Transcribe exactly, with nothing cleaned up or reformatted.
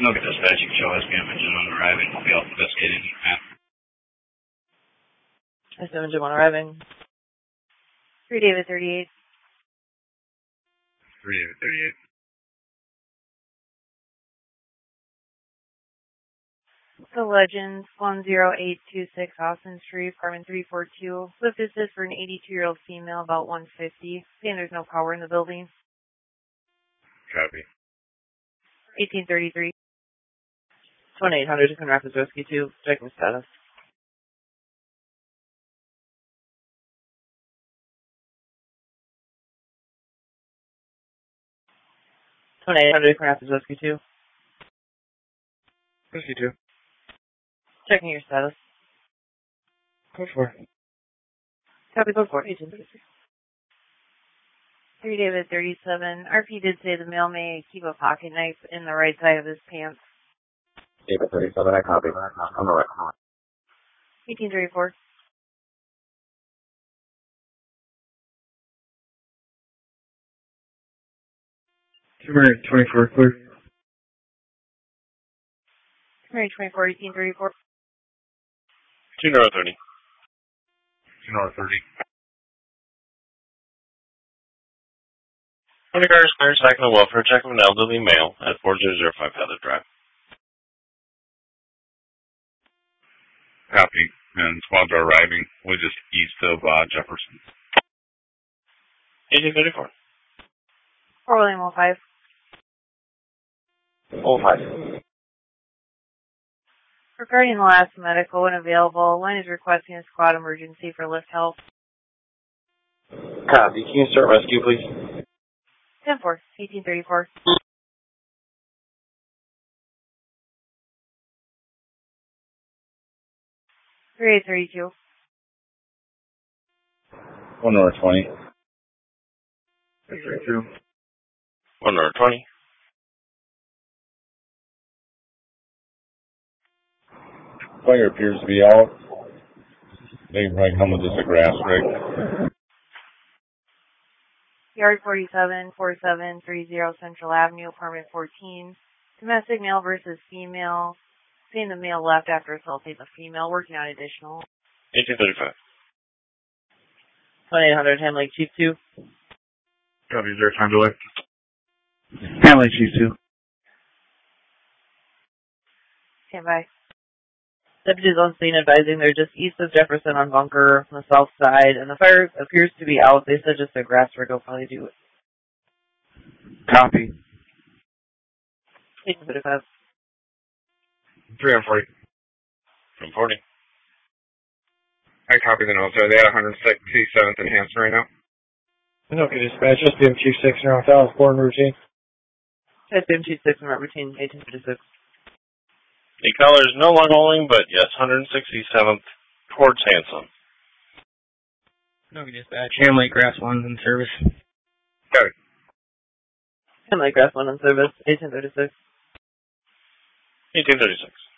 No, dispatch, you can show us engine on arriving. We'll be off investigating. S M engine on arriving. three David thirty-eight. three David thirty-eight. The Legends, one zero eight two six Austin Street, apartment three four two. Swift assist for an eighty-two-year-old female, about one fifty. Saying there's no power in the building. Copy. eighteen thirty-three. twenty-eight hundred, Coon Rapids Rescue two. Checking status. twenty-eight hundred, Coon Rapids Rescue two. Rescue two. Checking your status. Code four. Copy, code four. eighteen thirty-three. three David thirty-seven. R P did say the male may keep a pocket knife in the right side of his pants. David thirty-seven, I copy. On the right. eighteen thirty-four. Summary twenty-four, clear. Summary twenty-four, eighteen thirty-four. two north thirty. two north thirty. twenty cars clear, second and welfare check of an elderly male at four zero zero five Heather Drive. Copy. And squads are arriving. We're just east of uh, Jefferson. eighteen thirty-four. four William oh five. Oh, five. Regarding the last medical when available, line is requesting a squad emergency for lift help. Copy. Can you start rescue, please? ten four, eighteen thirty-four. thirty-eight thirty-two. one north twenty. thirty-two. one north twenty. Fire appears to be out. They can probably come with just a grass rig. Yard forty-seven, forty-seven thirty Central Avenue, apartment fourteen. Domestic male versus female. Seeing the male left after assaulting the female. Working on additional. eighteen thirty-five. twenty-eight hundred, Hamley Chief two. Copy, is there a time delay? Hamley Chief two. Stand by. Deputies on scene advising they're just east of Jefferson on Bunker on the south side, and the fire appears to be out. They said just a grass rig will probably do it. Copy. eighteen thirty-five. three on forty. From forty. I copy the notes. Are they at one sixty-seventh enhanced right now? Okay, dispatch. S B M Chief six, now Dallas Bourne routine. S B M Chief six, and routine eighteen fifty-six. The color is no longer holding, but yes, one sixty-seventh towards Hanson. Okay, dispatch. Hamley Grass one's in service. Got it. Hamley Grass one in service, eighteen thirty-six. eighteen thirty-six.